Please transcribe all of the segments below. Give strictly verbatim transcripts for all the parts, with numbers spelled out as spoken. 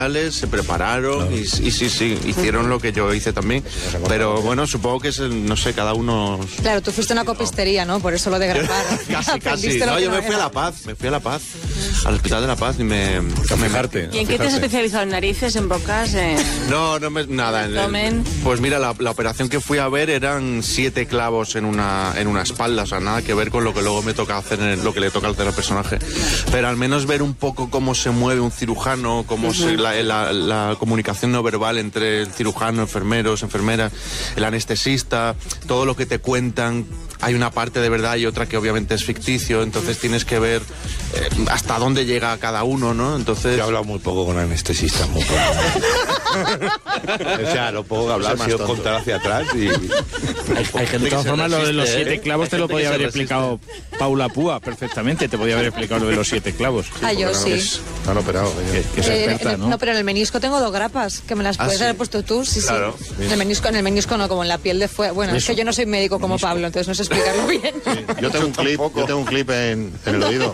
se prepararon, claro. y, y sí, sí, hicieron lo que yo hice también. Pero bueno, supongo que es, no sé, cada uno... Claro, tú fuiste a una copistería, ¿no? Por eso lo de grabar. casi, casi. No, yo me fui a La Paz, me fui a La Paz, al Hospital de La Paz y me... me fijarte, ¿Y en qué te has especializado? ¿En narices, en bocas? En... No, no me, nada. En el, pues mira, la, la operación que fui a ver eran siete clavos en una, en una espalda, o sea, nada que ver con lo que luego me toca hacer, en el, lo que le toca hacer al personaje. Pero al menos ver un poco cómo se mueve un cirujano, cómo uh-huh. se... La, La, la comunicación no verbal entre el cirujano, enfermeros, enfermeras, el anestesista, todo lo que te cuentan. Hay una parte de verdad y otra que obviamente es ficticio, entonces tienes que ver eh, hasta dónde llega cada uno, ¿no? Entonces... Yo he hablado muy poco con anestesistas, muy poco. O sea, lo poco que hablar ha sido contar hacia atrás y... Hay, hay gente de todas formas, lo de los siete ¿eh? clavos te lo podía haber explicado Paula Púa perfectamente, te podía haber explicado lo de los siete clavos. Sí, ah, yo sí. Es, no han operado. Que, que es eh, experta, el, ¿no? No, pero en el menisco tengo dos grapas, que me las ¿Ah, puedes sí? haber puesto tú, sí, claro. sí. En el menisco, en el menisco no, como en la piel de fuera. Bueno, Eso. es que yo no soy médico como menisco. Pablo, entonces no sé explicarlo bien. Sí. Yo tengo un clip, yo tengo un clip en, en el oído.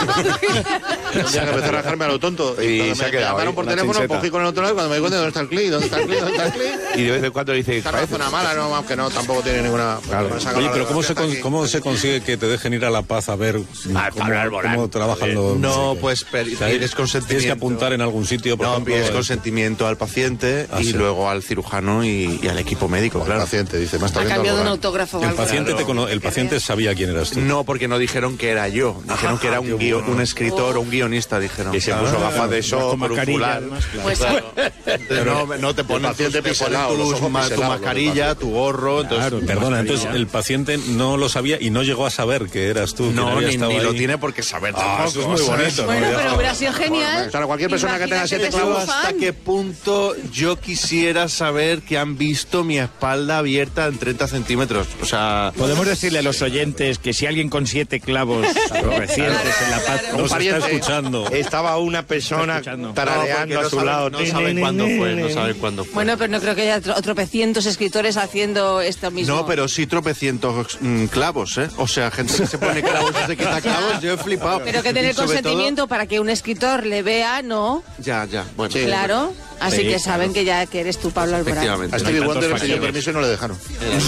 Ya que empecé a rajarme a lo tonto. Y, y se ha quedado. Me llamaron por teléfono, cogí con el otro lado y cuando me di cuenta de dónde está el clip, dónde está el clip, dónde está el clip. Y de vez en cuando dice... Esta razón es mala, no, aunque no, tampoco tiene ninguna... Claro. Oye, pero ¿cómo se, con, ¿cómo se consigue que te dejen ir a La Paz a ver ah, cómo, cómo trabajan los... No, pues pides consentimiento. Tienes que apuntar en algún sitio, por no, ejemplo... pides consentimiento al paciente ah, y sí. luego al cirujano y, y al equipo médico, claro. El paciente dice, me está viendo cambio de un autógrafo. El paciente, te cono el paciente sabía quién eras tú. No, porque no dijeron que era yo. Dijeron ah, que era un, guio, bueno. un escritor o oh. un guionista, dijeron. Que se puso ah, gafas de sol, con mascarilla. Pues claro. Pero no, no te ponen tus, te ponen tus, ma, tu mascarilla, tu gorro. Claro, entonces, perdona, entonces el paciente no lo sabía y no llegó a saber que eras tú. No, ni, ni lo tiene por qué saber. Ah, eso es muy bonito. Bueno, pero hubiera sido genial. Claro, cualquier persona que tenga siete clavos... ¿Hasta qué punto yo quisiera saber que han visto mi espalda abierta en treinta centímetros? O sea... Podemos decirle a los oyentes que si alguien con siete clavos recientes en La Paz... Nos está escuchando. Estaba una persona tarareando no, a su saben, lado. No saben cuándo fue, no saben cuándo fue. Bueno, pero no creo que haya tro tropecientos escritores haciendo esto mismo. No, pero sí tropecientos mm, clavos, ¿eh? O sea, gente que se pone clavos y se quita clavos, yo he flipado. Pero que tener consentimiento todo... para que un escritor le vea, ¿no? Ya, ya, bueno. Sí. Claro. Así sí, que saben claro. que ya que eres tú, Pablo Alborán. Efectivamente. A Stevie Wonder le pidió permiso y no le dejaron.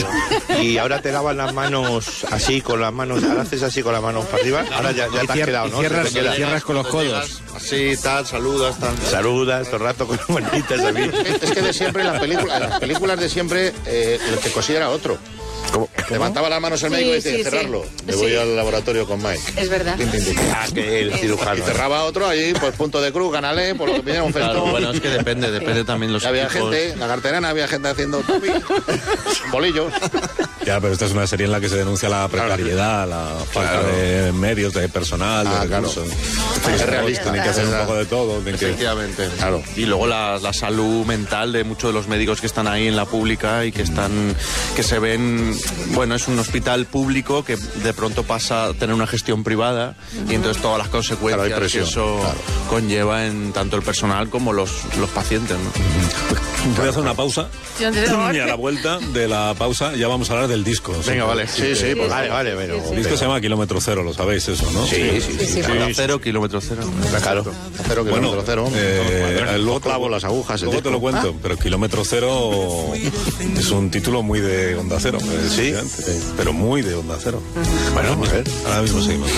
Y ahora te daban las manos así, con las manos, ahora haces así con las manos para arriba. Ahora ya, ya te has quedado, ¿no? Cierras, te cierras con los codos. Así, tal, saludas, tal. Saludas todo el rato con las manitas a mí. Es que de siempre, en las películas, en las películas de siempre, eh, el que cosía era otro. ¿Cómo? Levantaba las manos el médico sí, y decía, sí, cerrarlo. Sí. Me voy sí. al laboratorio con Mike. Es verdad. Tin, tin, tin. Ah, que el cirujano. Y cerraba otro allí, pues punto de cruz, canales, por lo que pidiera un festón. Claro, bueno, es que depende, depende también los había equipos. gente, la carterana, había gente haciendo tupi, bolillos. Ya, pero esta es una serie en la que se denuncia la precariedad, la falta claro. de medios, de personal, ah, de recursos. Claro. Es realista. Tienen que hacer un poco de todo. Efectivamente. Que... Claro. Y luego la, la salud mental de muchos de los médicos que están ahí en la pública y que están, que se ven, bueno, es un hospital público que de pronto pasa a tener una gestión privada uh-huh. y entonces todas las consecuencias claro, que eso claro. conlleva en tanto el personal como los, los pacientes, ¿no? Uh-huh. Voy a hacer una pausa y a la vuelta de la pausa ya vamos a hablar del disco. Venga, vale. Sí, sí, sí, pues vale, vale, pero... Sí, sí. El disco se llama Kilómetro Cero, lo sabéis eso, ¿no? Sí, sí, sí. sí, sí, sí. sí. Cero, kilómetro cero. Claro. Cero, kilómetro bueno, cero. Eh, luego clavo las agujas. Luego te lo cuento, ah. pero Kilómetro Cero es un título muy de Onda Cero. Sí. Pero muy de Onda Cero. Bueno, vamos a ver. Ahora mismo seguimos.